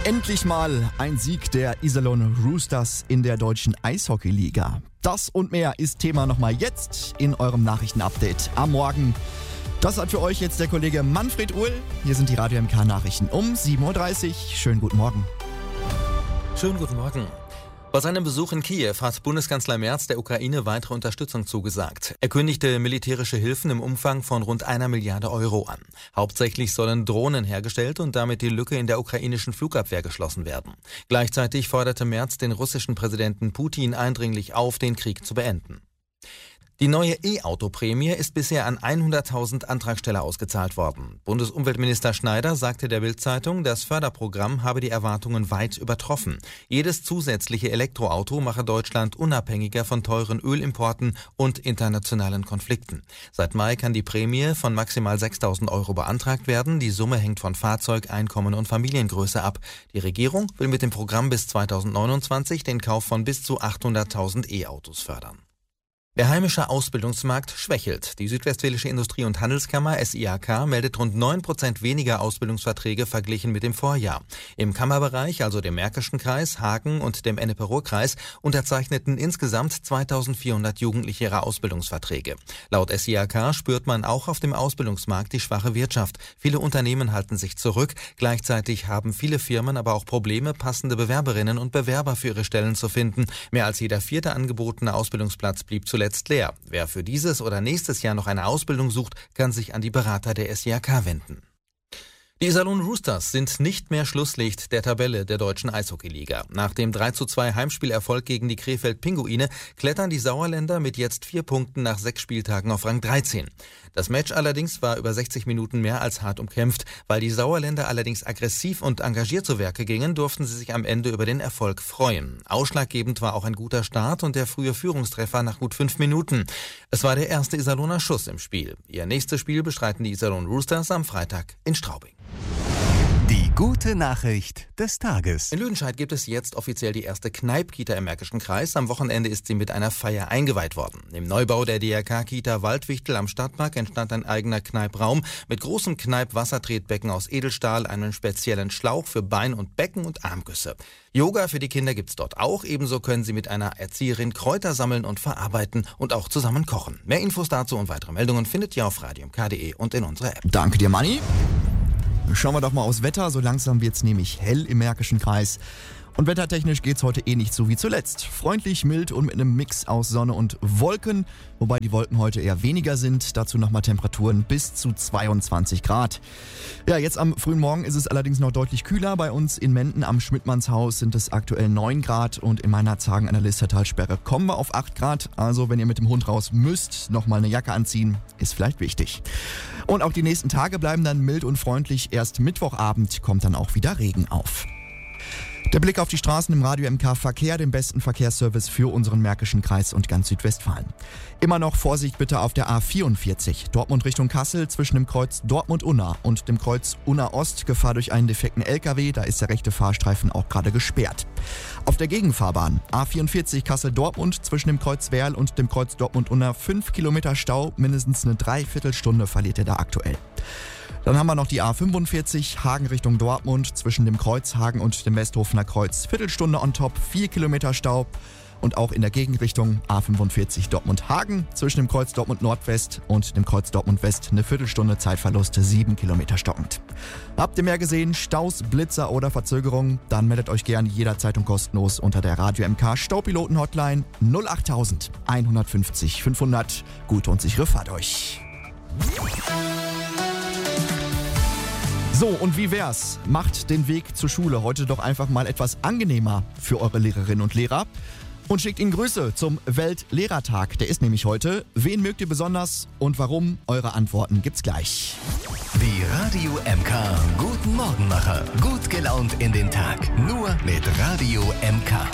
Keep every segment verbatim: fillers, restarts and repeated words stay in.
Endlich mal ein Sieg der Iserlohn Roosters in der deutschen Eishockeyliga. Das und mehr ist Thema nochmal jetzt in eurem Nachrichtenupdate am Morgen. Das hat für euch jetzt der Kollege Manfred Uhl. Hier sind die Radio M K Nachrichten um sieben Uhr dreißig. Schönen guten Morgen. Schönen guten Morgen. Bei seinem Besuch in Kiew hat Bundeskanzler Merz der Ukraine weitere Unterstützung zugesagt. Er kündigte militärische Hilfen im Umfang von rund einer Milliarde Euro an. Hauptsächlich sollen Drohnen hergestellt und damit die Lücke in der ukrainischen Flugabwehr geschlossen werden. Gleichzeitig forderte Merz den russischen Präsidenten Putin eindringlich auf, den Krieg zu beenden. Die neue E-Auto-Prämie ist bisher an hunderttausend Antragsteller ausgezahlt worden. Bundesumweltminister Schneider sagte der Bild-Zeitung, das Förderprogramm habe die Erwartungen weit übertroffen. Jedes zusätzliche Elektroauto mache Deutschland unabhängiger von teuren Ölimporten und internationalen Konflikten. Seit Mai kann die Prämie von maximal sechstausend Euro beantragt werden. Die Summe hängt von Fahrzeug, Einkommen und Familiengröße ab. Die Regierung will mit dem Programm bis zweitausendneunundzwanzig den Kauf von bis zu achthunderttausend E-Autos fördern. Der heimische Ausbildungsmarkt schwächelt. Die Südwestfälische Industrie- und Handelskammer S I A K meldet rund neun Prozent weniger Ausbildungsverträge verglichen mit dem Vorjahr. Im Kammerbereich, also dem Märkischen Kreis, Hagen und dem Ennepe-Ruhr-Kreis, unterzeichneten insgesamt zweitausendvierhundert Jugendliche ihre Ausbildungsverträge. Laut S I A K spürt man auch auf dem Ausbildungsmarkt die schwache Wirtschaft. Viele Unternehmen halten sich zurück. Gleichzeitig haben viele Firmen aber auch Probleme, passende Bewerberinnen und Bewerber für ihre Stellen zu finden. Mehr als jeder vierte angebotene Ausbildungsplatz blieb zuletzt Letzt leer. Wer für dieses oder nächstes Jahr noch eine Ausbildung sucht, kann sich an die Berater der S I A K wenden. Die Iserlohn Roosters sind nicht mehr Schlusslicht der Tabelle der deutschen Eishockeyliga. Nach dem drei zu zwei Heimspielerfolg gegen die Krefeld Pinguine klettern die Sauerländer mit jetzt vier Punkten nach sechs Spieltagen auf Rang dreizehn. Das Match allerdings war über sechzig Minuten mehr als hart umkämpft. Weil die Sauerländer allerdings aggressiv und engagiert zu Werke gingen, durften sie sich am Ende über den Erfolg freuen. Ausschlaggebend war auch ein guter Start und der frühe Führungstreffer nach gut fünf Minuten. Es war der erste Iserlohner Schuss im Spiel. Ihr nächstes Spiel bestreiten die Iserlohn Roosters am Freitag in Straubing. Die gute Nachricht des Tages. In Lüdenscheid gibt es jetzt offiziell die erste Kneipp-Kita im Märkischen Kreis. Am Wochenende ist sie mit einer Feier eingeweiht worden. Im Neubau der D R K-Kita Waldwichtel am Stadtpark entstand ein eigener Kneipp-Raum mit großem Kneipp-Wassertretbecken aus Edelstahl, einem speziellen Schlauch für Bein- und Becken- und Armgüsse. Yoga für die Kinder gibt's dort auch. Ebenso können sie mit einer Erzieherin Kräuter sammeln und verarbeiten und auch zusammen kochen. Mehr Infos dazu und weitere Meldungen findet ihr auf radio m k punkt d e und in unserer App. Danke dir, Manni. Schauen wir doch mal aufs Wetter. So langsam wird's nämlich hell im Märkischen Kreis. Und wettertechnisch geht's heute eh nicht so wie zuletzt. Freundlich, mild und mit einem Mix aus Sonne und Wolken. Wobei die Wolken heute eher weniger sind. Dazu nochmal Temperaturen bis zu zweiundzwanzig Grad. Ja, jetzt am frühen Morgen ist es allerdings noch deutlich kühler. Bei uns in Menden am Schmidtmannshaus sind es aktuell neun Grad. Und in Meinerzhagen an der Listertalsperre kommen wir auf acht Grad. Also wenn ihr mit dem Hund raus müsst, nochmal eine Jacke anziehen. Ist vielleicht wichtig. Und auch die nächsten Tage bleiben dann mild und freundlich. Erst Mittwochabend kommt dann auch wieder Regen auf. Der Blick auf die Straßen im Radio M K Verkehr, dem besten Verkehrsservice für unseren Märkischen Kreis und ganz Südwestfalen. Immer noch Vorsicht bitte auf der A vierundvierzig, Dortmund Richtung Kassel, zwischen dem Kreuz Dortmund-Unna und dem Kreuz Unna-Ost, Gefahr durch einen defekten L K W, da ist der rechte Fahrstreifen auch gerade gesperrt. Auf der Gegenfahrbahn A vierundvierzig Kassel-Dortmund, zwischen dem Kreuz Werl und dem Kreuz Dortmund-Unna, fünf Kilometer Stau, mindestens eine Dreiviertelstunde verliert ihr da aktuell. Dann haben wir noch die A fünfundvierzig, Hagen Richtung Dortmund, zwischen dem Kreuz Hagen und dem Westhofener Kreuz. Viertelstunde on top, vier Kilometer Stau. Und auch in der Gegenrichtung A fünfundvierzig Dortmund-Hagen, zwischen dem Kreuz Dortmund-Nordwest und dem Kreuz Dortmund-West eine Viertelstunde Zeitverlust, sieben Kilometer stockend. Habt ihr mehr gesehen, Staus, Blitzer oder Verzögerungen? Dann meldet euch gerne jederzeit und kostenlos unter der Radio M K Staupiloten-Hotline null acht tausend einhundertfünfzig fünfhundert. Gute und sichere Fahrt euch. So, und wie wär's? Macht den Weg zur Schule heute doch einfach mal etwas angenehmer für eure Lehrerinnen und Lehrer und schickt ihnen Grüße zum Weltlehrertag. Der ist nämlich heute. Wen mögt ihr besonders und warum? Eure Antworten gibt's gleich. Die Radio M K Guten Morgenmacher. Gut gelaunt in den Tag. Nur mit Radio M K.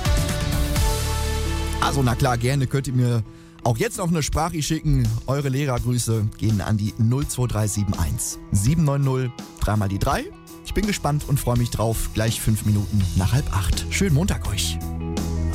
Also na klar, gerne könnt ihr mir auch jetzt noch eine Sprache schicken. Eure Lehrergrüße gehen an die null zwei drei sieben eins sieben neun null drei mal die drei. Ich bin gespannt und freue mich drauf. Gleich fünf Minuten nach halb acht. Schönen Montag euch.